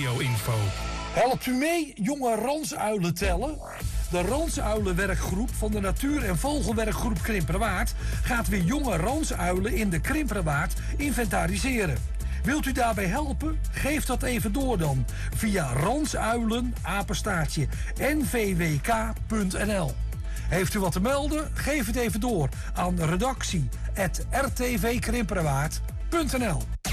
regio-info. Helpt u mee jonge ransuilen tellen? De ransuilenwerkgroep van de Natuur- en Vogelwerkgroep Krimperwaard gaat weer jonge ransuilen in de Krimperwaard inventariseren. Wilt u daarbij helpen? Geef dat even door dan via ransuilen_nvwk.nl. Heeft u wat te melden? Geef het even door aan redactie@rtvkrimperwaard.nl.